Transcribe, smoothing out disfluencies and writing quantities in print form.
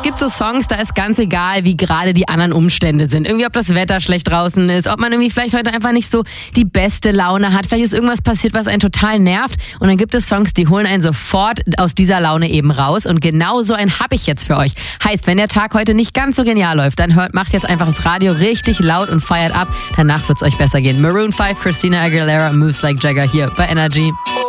Es gibt so Songs, da ist ganz egal, wie gerade die anderen Umstände sind. Irgendwie, ob das Wetter schlecht draußen ist, ob man irgendwie vielleicht heute einfach nicht so die beste Laune hat. Vielleicht ist irgendwas passiert, was einen total nervt. Und dann gibt es Songs, die holen einen sofort aus dieser Laune eben raus. Und genau so einen habe ich jetzt für euch. Heißt, wenn der Tag heute nicht ganz so genial läuft, dann macht jetzt einfach das Radio richtig laut und feiert ab. Danach wird es euch besser gehen. Maroon 5, Christina Aguilera, Moves Like Jagger hier bei Energy.